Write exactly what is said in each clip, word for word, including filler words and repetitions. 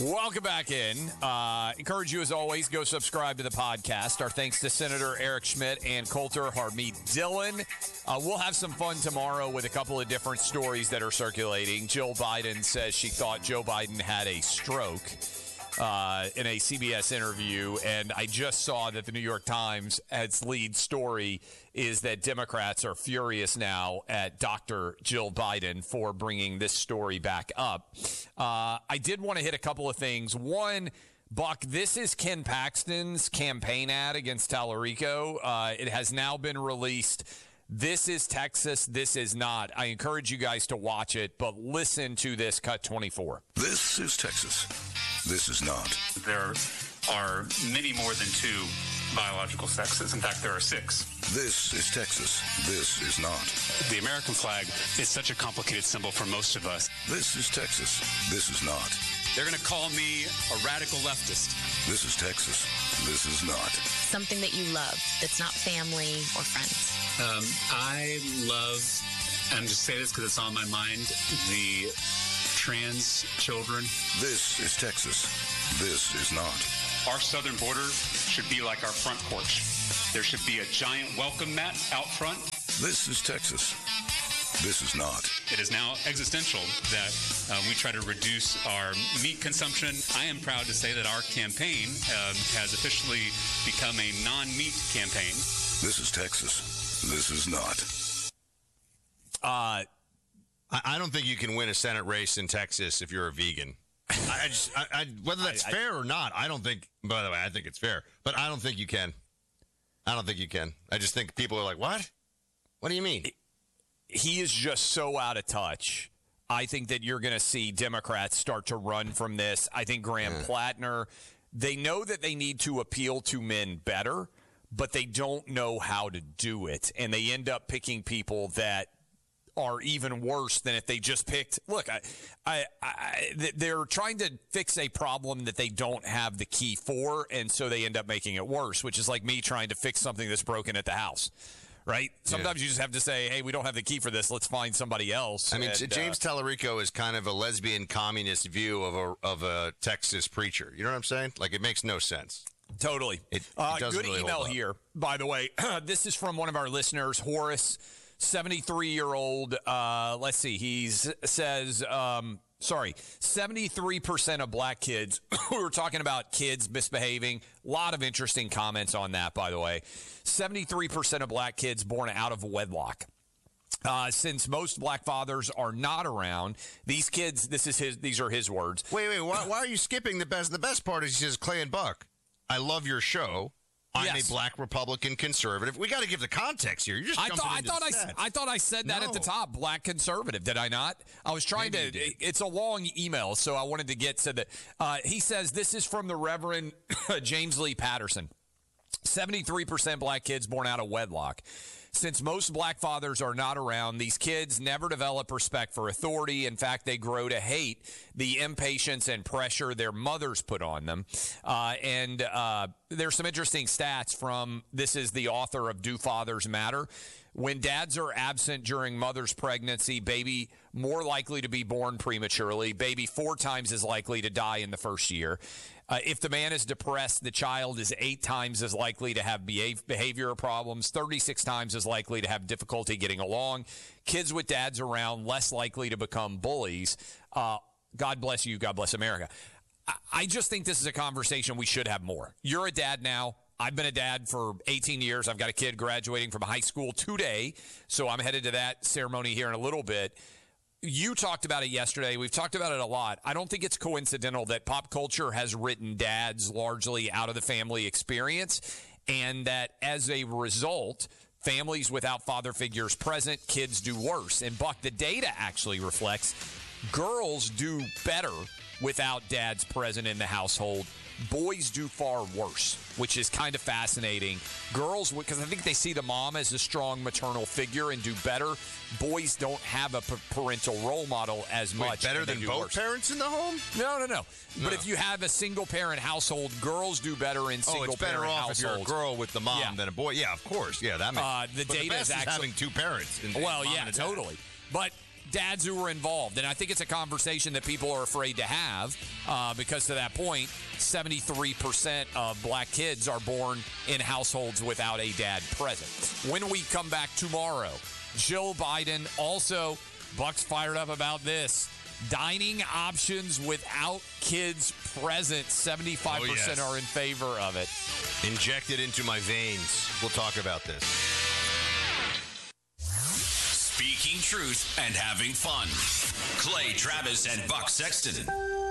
Welcome back in. Uh, encourage you, as always, go subscribe to the podcast. Our thanks to Senator Eric Schmidt and Coulter Harmeet Dillon. Uh, we'll have some fun tomorrow with a couple of different stories that are circulating. Jill Biden says she thought Joe Biden had a stroke uh, in a C B S interview, and I just saw that the New York Times, its lead story is that Democrats are furious now at Doctor Jill Biden for bringing this story back up. Uh, I did want to hit a couple of things. One, Buck, this is Ken Paxton's campaign ad against Tallarico. Uh, it has now been released. This is Texas. This is not. I encourage you guys to watch it, but listen to this cut twenty-four. This is Texas. This is not. There are many more than two biological sexes. In fact, there are six. This is Texas. This is not. The American flag is such a complicated symbol for most of us. This is Texas. This is not. They're going to call me a radical leftist. This is Texas. This is not. Something that you love that's not family or friends. Um, I love, and just say this because it's on my mind, the trans children. This is Texas. This is not. Our southern border should be like our front porch. There should be a giant welcome mat out front. This is Texas. This is not. It is now existential that uh, we try to reduce our meat consumption. I am proud to say that our campaign um, has officially become a non-meat campaign. This is Texas. This is not. Uh, I, I don't think you can win a Senate race in Texas if you're a vegan. I, I just, I, I, whether that's I, I, fair or not, I don't think. By the way, I think it's fair, but I don't think you can. I don't think you can. I just think people are like, "What? What do you mean?" He is just so out of touch. I think that you're going to see Democrats start to run from this. I think Graham yeah. Plattner, they know that they need to appeal to men better, but they don't know how to do it, and they end up picking people that are even worse than if they just picked. Look, I, I, I, they're trying to fix a problem that they don't have the key for, and so they end up making it worse, which is like me trying to fix something that's broken at the house, right? Sometimes yeah. you just have to say, hey, we don't have the key for this. Let's find somebody else. I mean, and, James uh, Tallarico is kind of a lesbian communist view of a of a Texas preacher. You know what I'm saying? Like, it makes no sense. Totally. It, it uh, doesn't good really email here, by the way. This is from one of our listeners, Horace. seventy-three-year-old, uh, let's see, he says, um, sorry, seventy-three percent of black kids, we were talking about kids misbehaving, a lot of interesting comments on that, by the way. seventy-three percent of black kids born out of wedlock. Uh, since most black fathers are not around, these kids, this is his, these are his words. Wait, wait, why, why are you skipping the best? The best part is he says, Clay and Buck, I love your show. I'm yes. a black Republican conservative. We got to give the context here. You're just I thought I thought I, I thought I said that no. at the top. Black conservative. Did I not? I was trying Maybe to. It's a long email, so I wanted to get to the. Uh, he says this is from the Reverend James Lee Patterson. seventy-three percent black kids born out of wedlock. Since most black fathers are not around, these kids never develop respect for authority. In fact, they grow to hate the impatience and pressure their mothers put on them. Uh, and uh, there's some interesting stats from, this is the author of Do Fathers Matter. When dads are absent during mother's pregnancy, baby more likely to be born prematurely, baby four times as likely to die in the first year. Uh, if the man is depressed, the child is eight times as likely to have behave, behavioral problems, thirty-six times as likely to have difficulty getting along. Kids with dads around, less likely to become bullies. Uh, God bless you. God bless America. I, I just think this is a conversation we should have more. You're a dad now. I've been a dad for eighteen years. I've got a kid graduating from high school today, so I'm headed to that ceremony here in a little bit. You talked about it yesterday. We've talked about it a lot. I don't think it's coincidental that pop culture has written dads largely out of the family experience, and that as a result, families without father figures present, kids do worse. And Buck, the data actually reflects girls do better without dads present in the household. Boys do far worse, which is kind of fascinating. Girls, because I think they see the mom as a strong maternal figure and do better. Boys don't have a parental role model as Wait, much. Better than both worse. Parents in the home? No, no, no, no. But if you have a single-parent household, girls do better in single-parent households. Oh, it's better off if you're a girl with the mom yeah. than a boy. Yeah, of course. Yeah, that makes uh, the but data the best is actually is having two parents. In well, yeah, totally. But dads who are involved. And I think it's a conversation that people are afraid to have uh, because to that point, seventy-three percent of black kids are born in households without a dad present. When we come back tomorrow, Joe Biden also, Buck's fired up about this. Dining options without kids present, seventy-five percent oh, yes. are in favor of it. Inject it into my veins. We'll talk about this. Speaking truth and having fun. Clay Travis and Buck Sexton.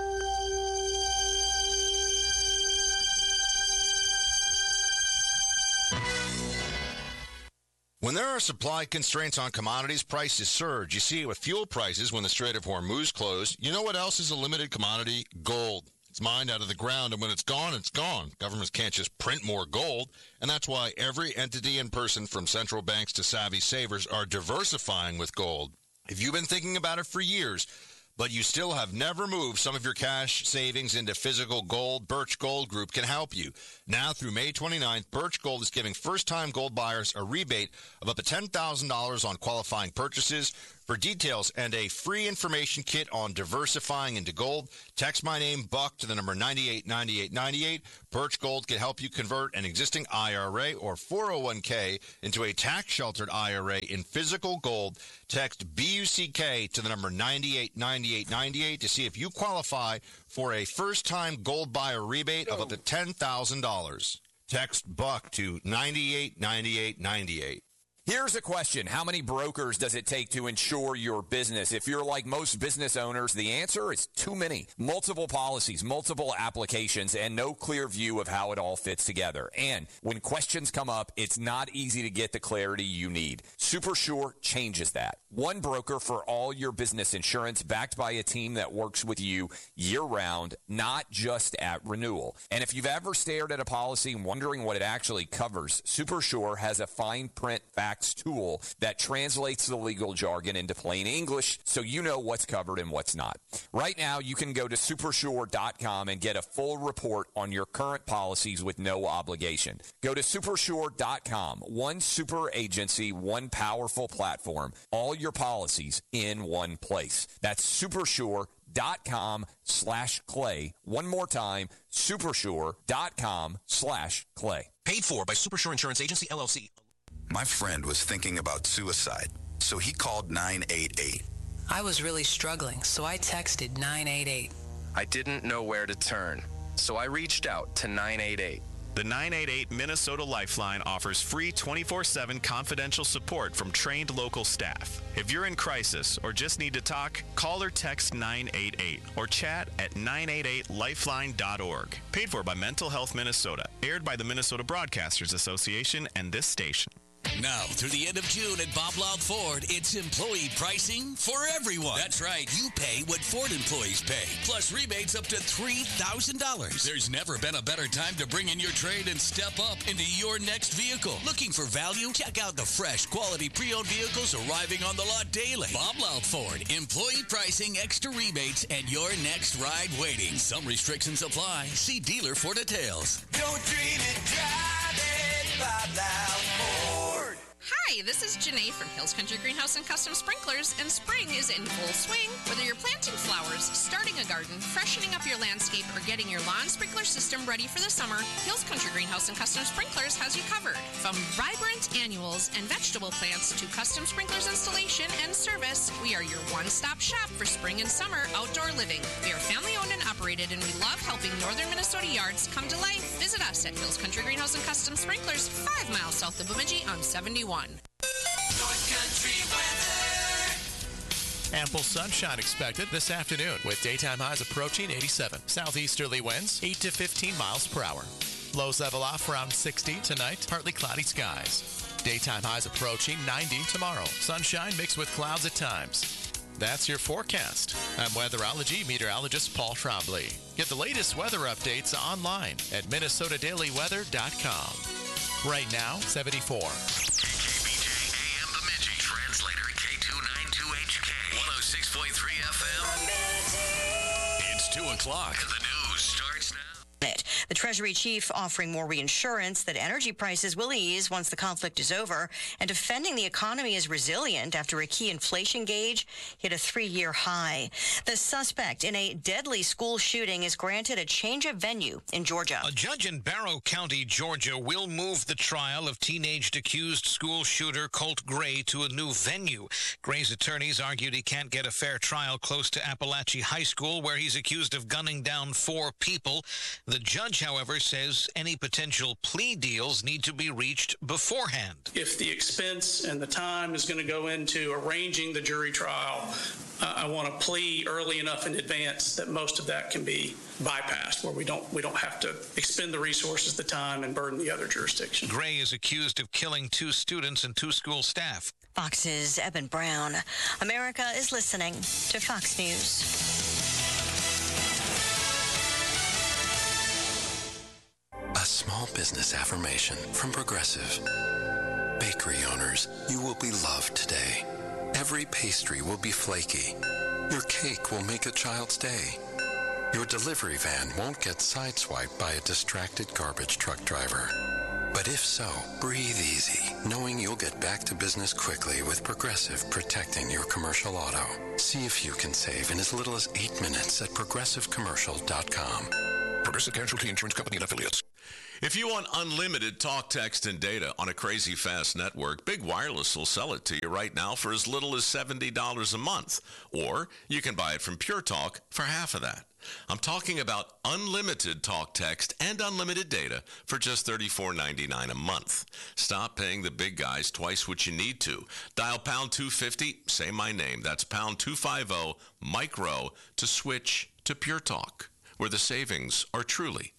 When there are supply constraints on commodities, prices surge. You see it with fuel prices when the Strait of Hormuz closed. You know what else is a limited commodity? Gold. It's mined out of the ground, and when it's gone, it's gone. Governments can't just print more gold, and that's why every entity and person from central banks to savvy savers are diversifying with gold. If you've been thinking about it for years, but you still have never moved some of your cash savings into physical gold, Birch Gold Group can help you. Now through May twenty-ninth, Birch Gold is giving first-time gold buyers a rebate of up to ten thousand dollars on qualifying purchases. For details and a free information kit on diversifying into gold, text my name, Buck, to the number ninety-eight ninety-eight ninety-eight. Birch Gold can help you convert an existing I R A or four oh one k into a tax-sheltered I R A in physical gold. Text B U C K to the number ninety-eight ninety-eight ninety-eight to see if you qualify for a first-time gold buyer rebate of up to ten thousand dollars. Text Buck to ninety-eight ninety-eight ninety-eight. Here's a question. How many brokers does it take to insure your business? If you're like most business owners, the answer is too many. Multiple policies, multiple applications, and no clear view of how it all fits together. And when questions come up, it's not easy to get the clarity you need. SuperSure changes that. One broker for all your business insurance, backed by a team that works with you year-round, not just at renewal. And if you've ever stared at a policy and wondering what it actually covers, SuperSure has a fine print fact tool that translates the legal jargon into plain English so you know what's covered and what's not. Right now, you can go to supersure dot com and get a full report on your current policies with no obligation. Go to supersure dot com. One super agency, one powerful platform, all your policies in one place. That's supersure dot com slash clay. One more time, supersure dot com slash clay. Paid for by Supersure Insurance Agency, L L C. My friend was thinking about suicide, so he called nine eight eight. I was really struggling, so I texted nine eight eight. I didn't know where to turn, so I reached out to nine eight eight. The nine eight eight Minnesota Lifeline offers free twenty-four seven confidential support from trained local staff. If you're in crisis or just need to talk, call or text nine eight eight or chat at nine eight eight lifeline dot org. Paid for by Mental Health Minnesota. Aired by the Minnesota Broadcasters Association and this station. Now, through the end of June at Bob Loud Ford, it's employee pricing for everyone. That's right. You pay what Ford employees pay, plus rebates up to three thousand dollars. There's never been a better time to bring in your trade and step up into your next vehicle. Looking for value? Check out the fresh, quality pre-owned vehicles arriving on the lot daily. Bob Loud Ford, employee pricing, extra rebates, and your next ride waiting. Some restrictions apply. See dealer for details. Don't dream it, drive it, Bob Loud Ford. Hi, this is Janae from Hills Country Greenhouse and Custom Sprinklers, and spring is in full swing. Whether you're planting flowers, starting a garden, freshening up your landscape, or getting your lawn sprinkler system ready for the summer, Hills Country Greenhouse and Custom Sprinklers has you covered. From vibrant annuals and vegetable plants to custom sprinklers installation and service, we are your one-stop shop for spring and summer outdoor living. We are family-owned and operated, and we love helping northern Minnesota yards come to life. Visit us at Hills Country Greenhouse and Custom Sprinklers, five miles south of Bemidji on seventy-one. North Country weather. Ample sunshine expected this afternoon with daytime highs approaching eighty-seven. Southeasterly winds eight to fifteen miles per hour. Lows level off around sixty tonight. Partly cloudy skies. Daytime highs approaching ninety tomorrow. Sunshine mixed with clouds at times. That's your forecast. I'm weatherology meteorologist Paul Trombley. Get the latest weather updates online at minnesota daily weather dot com. Right now, seventy-four. K B J A M Bemidji. Translator K two ninety-two H K. one oh six point three F M. It's two o'clock. The news starts now. The Treasury chief offering more reassurance that energy prices will ease once the conflict is over, and defending the economy as resilient after a key inflation gauge hit a three-year high. The suspect in a deadly school shooting is granted a change of venue in Georgia. A judge in Barrow County, Georgia, will move the trial of teenage accused school shooter Colt Gray to a new venue. Gray's attorneys argued he can't get a fair trial close to Appalachia High School, where he's accused of gunning down four people. The judge, however, says any potential plea deals need to be reached beforehand. If the expense and the time is going to go into arranging the jury trial, uh, I want to plea early enough in advance that most of that can be bypassed, where we don't we don't have to expend the resources, the time, and burden the other jurisdiction. Gray is accused of killing two students and two school staff. Fox's Eben Brown. America is listening to Fox News. A small business affirmation from Progressive. Bakery owners, you will be loved today. Every pastry will be flaky. Your cake will make a child's day. Your delivery van won't get sideswiped by a distracted garbage truck driver. But if so, breathe easy, knowing you'll get back to business quickly with Progressive protecting your commercial auto. See if you can save in as little as eight minutes at progressive commercial dot com. Progressive Casualty Insurance Company and Affiliates. If you want unlimited talk, text, and data on a crazy fast network, Big Wireless will sell it to you right now for as little as seventy dollars a month. Or you can buy it from Pure Talk for half of that. I'm talking about unlimited talk, text, and unlimited data for just thirty-four ninety-nine a month. Stop paying the big guys twice what you need to. Dial pound two fifty, say my name. That's pound two fifty, Mike Rowe, to switch to Pure Talk, where the savings are truly.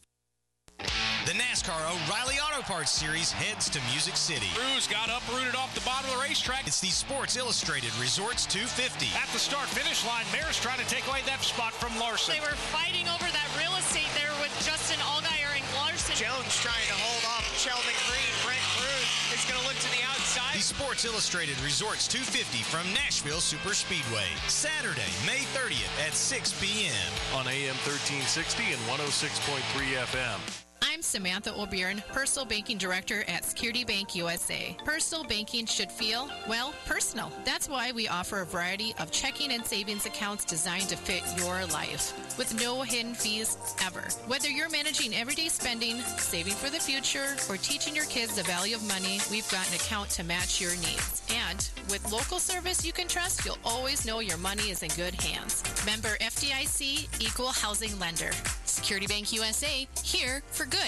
The NASCAR O'Reilly Auto Parts Series heads to Music City. Cruz got uprooted off the bottom of the racetrack. It's the Sports Illustrated Resorts two fifty. At the start-finish line, Maris trying to take away that spot from Larson. They were fighting over that real estate there with Justin Allgaier and Larson. Jones trying to hold off Sheldon Green. Brent Cruz is going to look to the outside. The Sports Illustrated Resorts two fifty from Nashville Superspeedway. Saturday, May thirtieth at six p.m. on A M thirteen sixty and one oh six point three F M. I'm Samantha O'Byrne, Personal Banking Director at Security Bank U S A. Personal banking should feel, well, personal. That's why we offer a variety of checking and savings accounts designed to fit your life, with no hidden fees ever. Whether you're managing everyday spending, saving for the future, or teaching your kids the value of money, we've got an account to match your needs. And with local service you can trust, you'll always know your money is in good hands. Member F D I C, Equal Housing Lender. Security Bank U S A, here for good.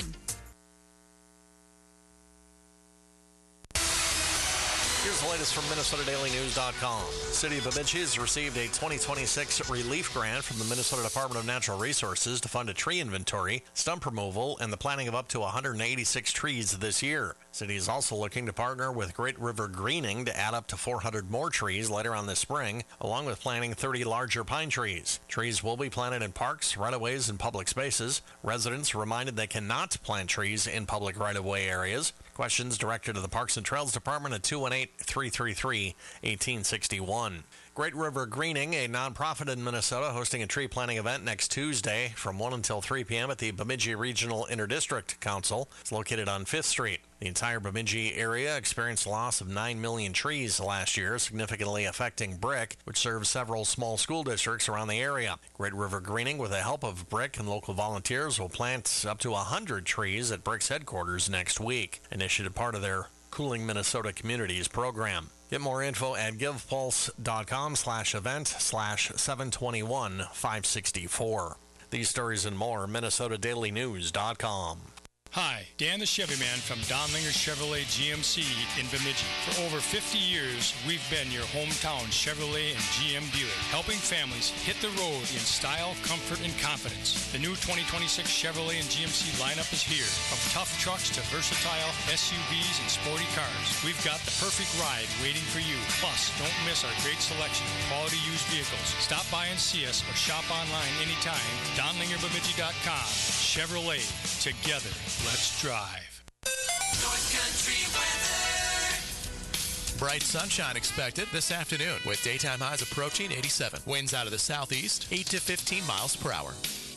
Here's the latest from Minnesota Daily News dot com. City of Bemidji has received a twenty twenty-six relief grant from the Minnesota Department of Natural Resources to fund a tree inventory, stump removal, and the planting of up to one hundred eighty-six trees this year. City is also looking to partner with Great River Greening to add up to four hundred more trees later on this spring, along with planting thirty larger pine trees. Trees will be planted in parks, right-of-ways, and public spaces. Residents are reminded they cannot plant trees in public right-of-way areas. Questions directed to the Parks and Trails Department at two one eight, three three three, one eight six one. Great River Greening, a nonprofit in Minnesota, hosting a tree planting event next Tuesday from one until three p.m. at the Bemidji Regional Interdistrict Council. It's located on fifth Street. The entire Bemidji area experienced a loss of nine million trees last year, significantly affecting Brick, which serves several small school districts around the area. Great River Greening, with the help of Brick and local volunteers, will plant up to one hundred trees at Brick's headquarters next week, initiative part of their Cooling Minnesota Communities program. Get more info at givepulse.com slash event slash 721 564. These stories and more, Minnesota Daily News dot com. Hi, Dan the Chevy Man from Donlinger Chevrolet G M C in Bemidji. For over fifty years, we've been your hometown Chevrolet and G M dealer, helping families hit the road in style, comfort, and confidence. The new twenty twenty-six Chevrolet and G M C lineup is here. From tough trucks to versatile S U Vs and sporty cars, we've got the perfect ride waiting for you. Plus, don't miss our great selection of quality used vehicles. Stop by and see us or shop online anytime. Donlinger Bemidji dot com. Chevrolet. Together. Let's drive. North Country weather. Bright sunshine expected this afternoon with daytime highs approaching eighty-seven. Winds out of the southeast, eight to fifteen miles per hour.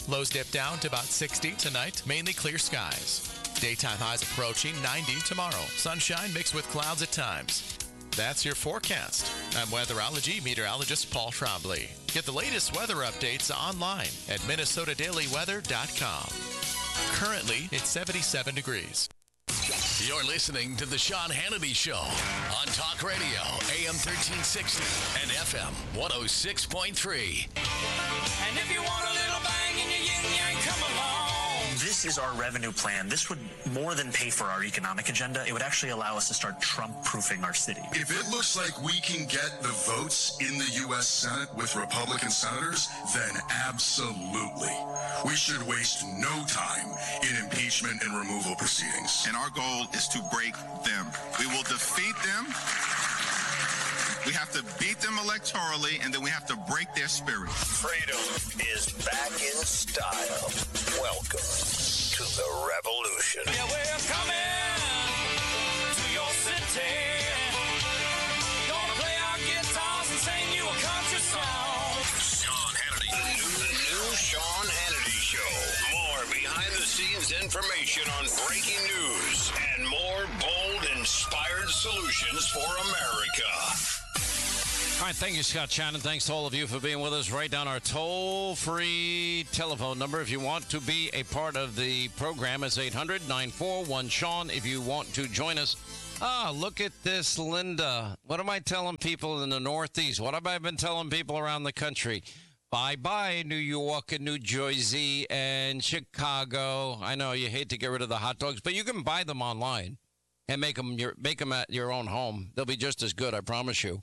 Lows dip down to about sixty tonight. Mainly clear skies. Daytime highs approaching ninety tomorrow. Sunshine mixed with clouds at times. That's your forecast. I'm weatherology meteorologist Paul Trombley. Get the latest weather updates online at minnesota daily weather dot com. Currently, it's seventy-seven degrees. You're listening to The Sean Hannity Show on Talk Radio, A M thirteen sixty and F M one oh six point three. And if you want a little bang in your yin-yang, come along. This is our revenue plan. This would more than pay for our economic agenda. It would actually allow us to start Trump-proofing our city. If it looks like we can get the votes in the U S Senate with Republican senators, then absolutely. We should waste no time in impeachment and removal proceedings. And our goal is to break them. We will defeat them. We have to beat them electorally, and then we have to break their spirit. Freedom is back in style. Welcome to the revolution. Yeah, we're coming to your city. Gonna play our guitars and sing you a country song. Sean Hannity. The new, the new Sean Hannity Show. More behind-the-scenes information on breaking news and more bold, inspired solutions for America. All right, thank you, Scott Shannon. Thanks to all of you for being with us. Write down our toll-free telephone number if you want to be a part of the program. It's eight hundred nine four one Sean if you want to join us. Ah, look at this, Linda. What am I telling people in the Northeast? What have I been telling people around the country? Bye-bye, New York and New Jersey and Chicago. I know you hate to get rid of the hot dogs, but you can buy them online and make them, your, make them at your own home. They'll be just as good, I promise you.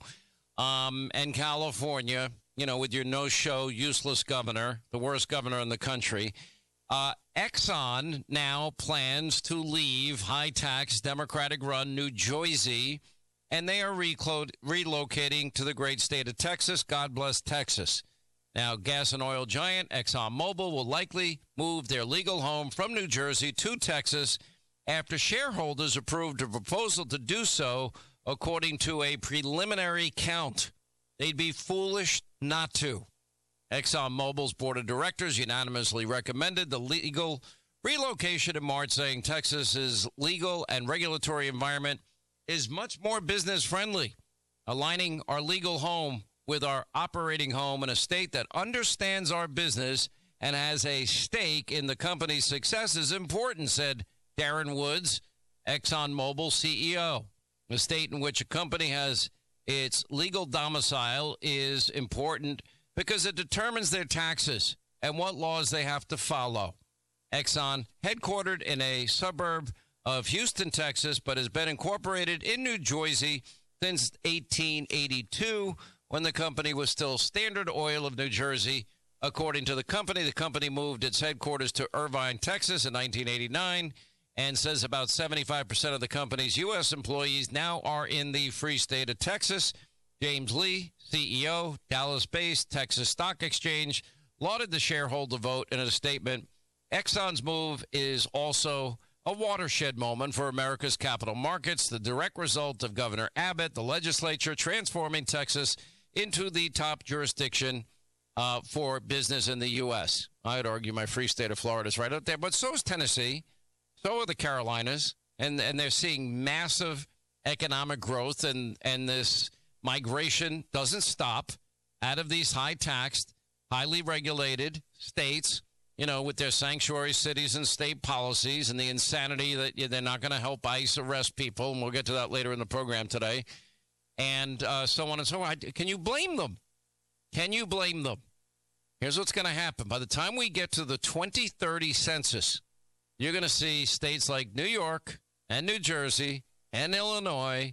Um, and California, you know, with your no-show, useless governor, the worst governor in the country. Uh, Exxon now plans to leave high-tax, Democratic-run New Jersey, and they are reclo- relocating to the great state of Texas. God bless Texas. Now, gas and oil giant ExxonMobil will likely move their legal home from New Jersey to Texas after shareholders approved a proposal to do so, according to a preliminary count. They'd be foolish not to. ExxonMobil's board of directors unanimously recommended the legal relocation in March, saying Texas's legal and regulatory environment is much more business-friendly, aligning our legal home with our operating home in a state that understands our business and has a stake in the company's success is important, said Darren Woods, ExxonMobil C E O. The state in which a company has its legal domicile is important because it determines their taxes and what laws they have to follow. Exxon, headquartered in a suburb of Houston, Texas, but has been incorporated in New Jersey since eighteen eighty-two, when the company was still Standard Oil of New Jersey. According to the company, the company moved its headquarters to Irvine, Texas in nineteen eighty-nine, and says about seventy-five percent of the company's U S employees now are in the free state of Texas. James Lee, C E O, Dallas-based Texas Stock Exchange, lauded the shareholder vote in a statement. Exxon's move is also a watershed moment for America's capital markets, the direct result of Governor Abbott, the legislature transforming Texas into the top jurisdiction uh, for business in the U S. I'd argue my free state of Florida is right up there, but so is Tennessee. So are the Carolinas, and, and they're seeing massive economic growth, and, and this migration doesn't stop out of these high-taxed, highly regulated states, you know, with their sanctuary cities and state policies and the insanity that they're not going to help ICE arrest people, and we'll get to that later in the program today, and uh, so on and so on. Can you blame them? Can you blame them? Here's what's going to happen. By the time we get to the twenty thirty census, you're going to see states like New York and New Jersey and Illinois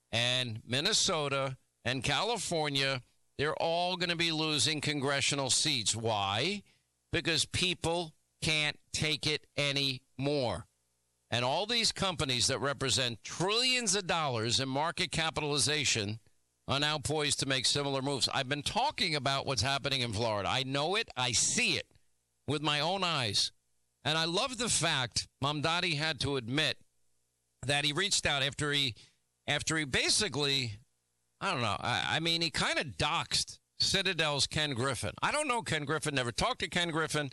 and Minnesota and California. They're all going to be losing congressional seats. Why? Because people can't take it anymore. And all these companies that represent trillions of dollars in market capitalization are now poised to make similar moves. I've been talking about what's happening in Florida. I know it. I see it with my own eyes. And I love the fact Mamdani had to admit that he reached out after he, after he basically, I don't know, I, I mean, he kind of doxed Citadel's Ken Griffin. I don't know Ken Griffin, never talked to Ken Griffin,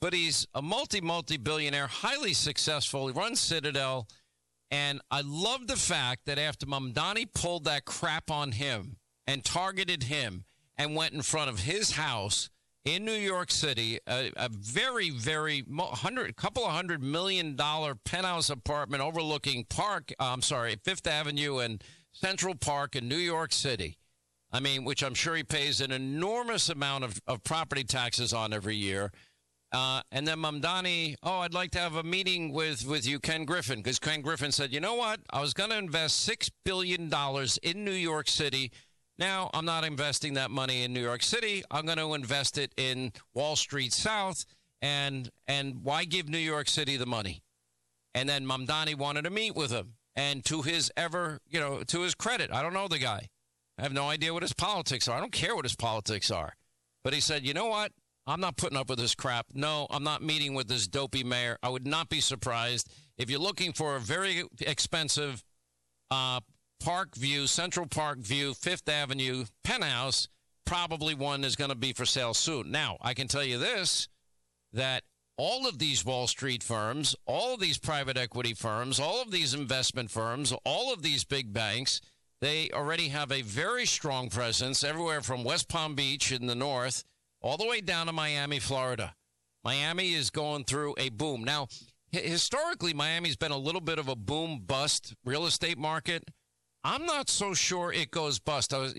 but he's a multi, multi-billionaire, highly successful. He runs Citadel. And I love the fact that after Mamdani pulled that crap on him and targeted him and went in front of his house in New York City, a, a very, very hundred, couple of hundred million dollar penthouse apartment overlooking Park, uh, I'm sorry, Fifth Avenue and Central Park in New York City. I mean, which I'm sure he pays an enormous amount of, of property taxes on every year. Uh, and then Mamdani, oh, I'd like to have a meeting with, with you, Ken Griffin, because Ken Griffin said, you know what? I was going to invest six billion dollars in New York City. Now I'm not investing that money in New York City. I'm going to invest it in Wall Street South. And and why give New York City the money? And then Mamdani wanted to meet with him. And to his ever, you know, to his credit, I don't know the guy. I have no idea what his politics are. I don't care what his politics are. But he said, you know what? I'm not putting up with this crap. No, I'm not meeting with this dopey mayor. I would not be surprised if you're looking for a very expensive uh, Park View, Central Park View, Fifth Avenue penthouse, probably one is going to be for sale soon. Now, I can tell you this, that all of these Wall Street firms, all of these private equity firms, all of these investment firms, all of these big banks, they already have a very strong presence everywhere from West Palm Beach in the north all the way down to Miami, Florida. Miami is going through a boom. Now, historically, Miami's been a little bit of a boom-bust real estate market. I'm not so sure it goes bust. I was,